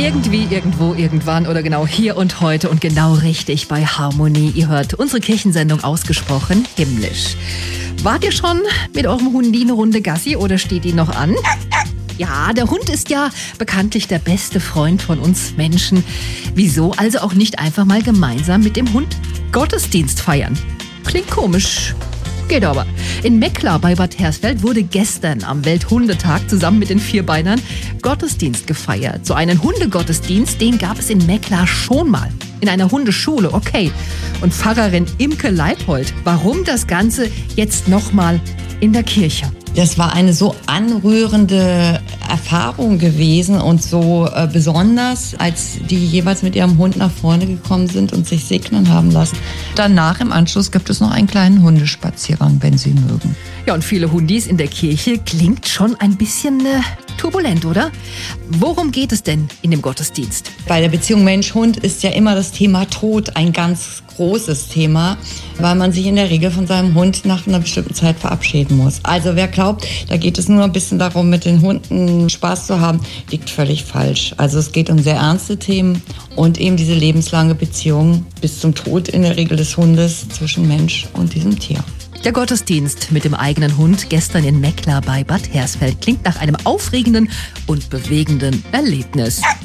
Irgendwie, irgendwo, irgendwann oder genau hier und heute und genau richtig bei Harmonie. Ihr hört unsere Kirchensendung ausgesprochen himmlisch. Wart ihr schon mit eurem Hundi eine Runde Gassi oder steht die noch an? Ja, der Hund ist ja bekanntlich der beste Freund von uns Menschen. Wieso also auch nicht einfach mal gemeinsam mit dem Hund Gottesdienst feiern? Klingt komisch. Geht aber. In Mecklar bei Bad Hersfeld wurde gestern am Welthundetag zusammen mit den Vierbeinern Gottesdienst gefeiert. So einen Hundegottesdienst, den gab es in Mecklar schon mal. In einer Hundeschule, okay. Und Pfarrerin Imke Leipold, warum das Ganze jetzt nochmal in der Kirche? Das war eine so anrührende Erfahrung gewesen und so besonders, als die jeweils mit ihrem Hund nach vorne gekommen sind und sich segnen haben lassen. Danach im Anschluss gibt es noch einen kleinen Hundespaziergang, wenn Sie mögen. Ja, und viele Hundis in der Kirche klingt schon ein bisschen turbulent, oder? Worum geht es denn in dem Gottesdienst? Bei der Beziehung Mensch-Hund ist ja immer das Thema Tod ein ganz großes Thema, weil man sich in der Regel von seinem Hund nach einer bestimmten Zeit verabschieden muss. Also wer glaubt, da geht es nur ein bisschen darum, mit den Hunden Spaß zu haben, liegt völlig falsch. Also es geht um sehr ernste Themen und eben diese lebenslange Beziehung bis zum Tod in der Regel des Hundes zwischen Mensch und diesem Tier. Der Gottesdienst mit dem eigenen Hund gestern in Mecklar bei Bad Hersfeld klingt nach einem aufregenden und bewegenden Erlebnis.